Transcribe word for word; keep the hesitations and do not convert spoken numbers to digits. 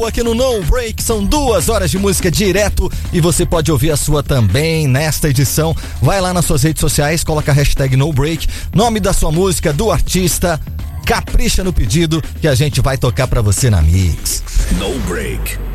Show aqui no No Break. São duas horas de música direto e você pode ouvir a sua também nesta edição. Vai lá nas suas redes sociais, coloca a hashtag No Break, nome da sua música, do artista, capricha no pedido que a gente vai tocar pra você na Mix. No Break.